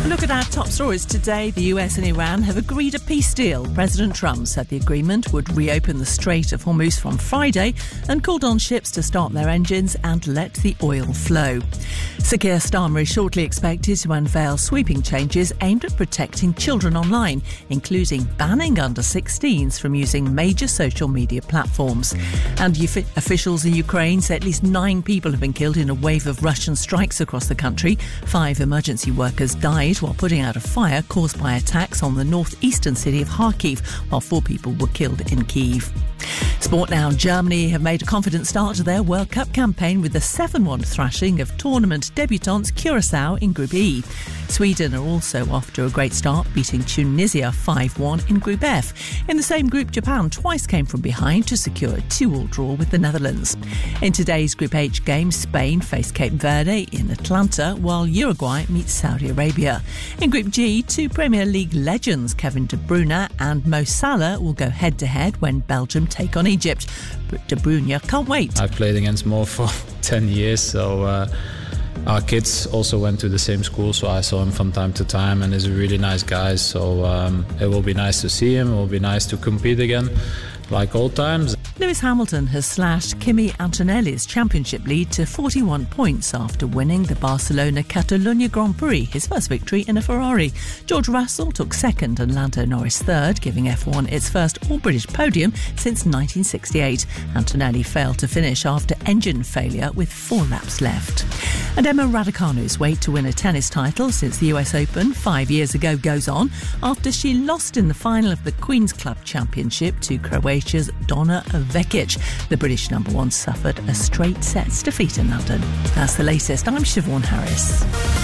Look at our top stories today. The US and Iran have agreed a peace deal. President Trump said the agreement would reopen the Strait of Hormuz from Friday and called on ships to start their engines and let the oil flow. Sir Keir Starmer is shortly expected to unveil sweeping changes aimed at protecting children online, including banning under-16s from using major social media platforms. And officials in Ukraine say at least 9 people have been killed in a wave of Russian strikes across the country. 5 emergency workers died while putting out a fire caused by attacks on the northeastern city of Kharkiv, while 4 people were killed in Kyiv. Sport now. Germany have made a confident start to their World Cup campaign with a 7-1 thrashing of tournament debutants Curaçao in Group E. Sweden are also off to a great start, beating Tunisia 5-1 in Group F. In the same group, Japan twice came from behind to secure a 2-2 draw with the Netherlands. In today's Group H game, Spain face Cape Verde in Atlanta, while Uruguay meets Saudi Arabia. In Group G, 2 Premier League legends, Kevin De Bruyne and Mo Salah, will go head-to-head when Belgium take on Egypt. But De Bruyne can't wait. I've played against Mo for 10 years, so our kids also went to the same school, so I saw him from time to time, and he's a really nice guy, so it will be nice to see him. It will be nice to compete again, like old times. Lewis Hamilton has slashed Kimi Antonelli's championship lead to 41 points after winning the Barcelona-Catalunya Grand Prix, his first victory in a Ferrari. George Russell took second and Lando Norris third, giving F1 its first all-British podium since 1968. Antonelli failed to finish after engine failure with 4 laps left. And Emma Raducanu's wait to win a tennis title since the US Open 5 years ago goes on after she lost in the final of the Queen's Club Championship to Croatia's Donna Vekic. The British number 1 suffered a straight sets defeat in London. That's the latest. I'm Siobhan Harris.